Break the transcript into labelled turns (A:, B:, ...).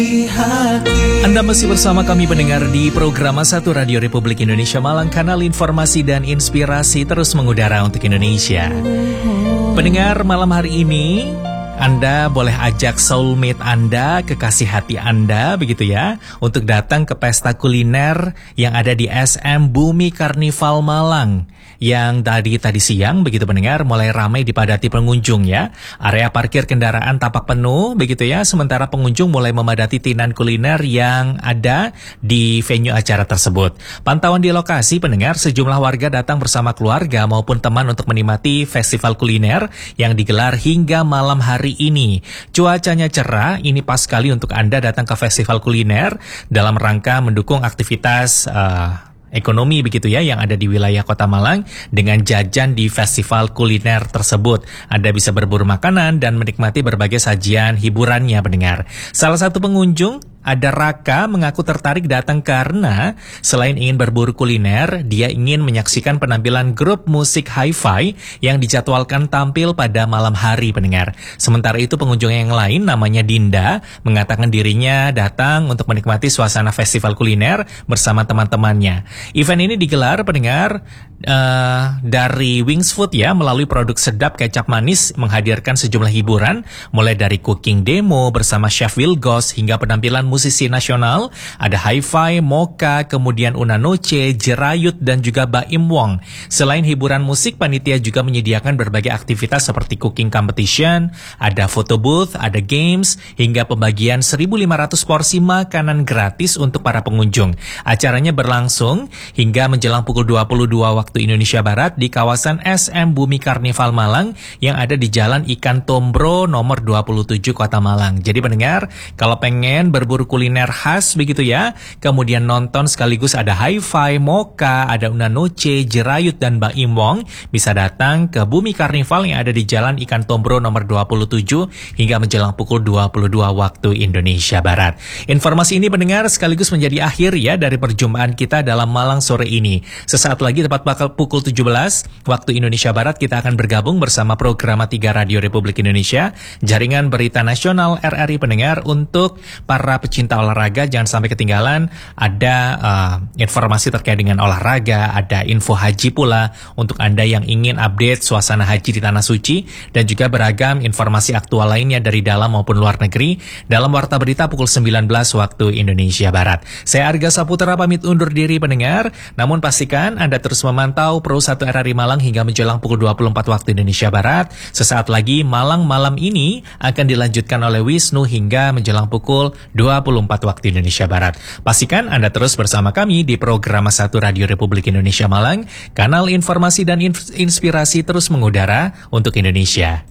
A: Anda masih bersama kami pendengar di program Satu Radio Republik Indonesia Malang, kanal informasi dan inspirasi terus mengudara untuk Indonesia. Pendengar, malam hari ini Anda boleh ajak soulmate Anda, kekasih hati Anda, begitu ya, untuk datang ke pesta kuliner yang ada di SM Bumi Karnival Malang. Yang tadi siang, begitu pendengar, mulai ramai dipadati pengunjung ya. Area parkir kendaraan tampak penuh, begitu ya, sementara pengunjung mulai memadati tinan kuliner yang ada di venue acara tersebut. Pantauan di lokasi, pendengar, sejumlah warga datang bersama keluarga maupun teman untuk menikmati festival kuliner yang digelar hingga malam hari ini. Cuacanya cerah, ini pas sekali untuk Anda datang ke festival kuliner dalam rangka mendukung aktivitas ekonomi begitu ya yang ada di wilayah Kota Malang dengan jajan di festival kuliner tersebut. Anda bisa berburu makanan dan menikmati berbagai sajian hiburannya, pendengar. Salah satu pengunjung, ada Raka, mengaku tertarik datang karena selain ingin berburu kuliner, dia ingin menyaksikan penampilan grup musik hi-fi yang dijadwalkan tampil pada malam hari, pendengar. Sementara itu pengunjung yang lain namanya Dinda mengatakan dirinya datang untuk menikmati suasana festival kuliner bersama teman-temannya. Event ini digelar, pendengar, dari Wings Food ya, melalui produk sedap kecap manis menghadirkan sejumlah hiburan mulai dari cooking demo bersama Chef Wilgos hingga penampilan musisi nasional, ada Hi-Fi, Moka, kemudian Una Noche, Jerayut, dan juga Baim Wong. Selain hiburan musik, panitia juga menyediakan berbagai aktivitas seperti cooking competition, ada photo booth, ada games, hingga pembagian 1.500 porsi makanan gratis untuk para pengunjung. Acaranya berlangsung hingga menjelang pukul 22 waktu Indonesia Barat di kawasan SM Bumi Karnival Malang yang ada di Jalan Ikan Tombro nomor 27 Kota Malang. Jadi pendengar, kalau pengen berburu kuliner khas begitu ya, kemudian nonton sekaligus ada Hi-Fi, Moka, ada Una Noche, Jerayut, dan Baim Wong, bisa datang ke Bumi Karnival yang ada di Jalan Ikan Tombro nomor 27 hingga menjelang pukul 22 waktu Indonesia Barat. Informasi ini pendengar sekaligus menjadi akhir ya dari perjumpaan kita dalam Malang sore ini. Sesaat lagi tepat bakal pukul 17 waktu Indonesia Barat kita akan bergabung bersama program 3 Radio Republik Indonesia, jaringan berita nasional RRI, pendengar. Untuk para pecinta olahraga jangan sampai ketinggalan, ada informasi terkait dengan olahraga, ada info haji pula untuk Anda yang ingin update suasana haji di Tanah Suci, dan juga beragam informasi aktual lainnya dari dalam maupun luar negeri dalam Warta Berita pukul 19 waktu Indonesia Barat. Saya Arga Saputra pamit undur diri, pendengar, namun pastikan Anda terus memantau Pro 1 RRI Malang hingga menjelang pukul 24 waktu Indonesia Barat. Sesaat lagi Malang malam ini akan dilanjutkan oleh Wisnu hingga menjelang pukul 24 waktu Indonesia Barat. Pastikan Anda terus bersama kami di program 1 Radio Republik Indonesia Malang, kanal informasi dan inspirasi terus mengudara untuk Indonesia.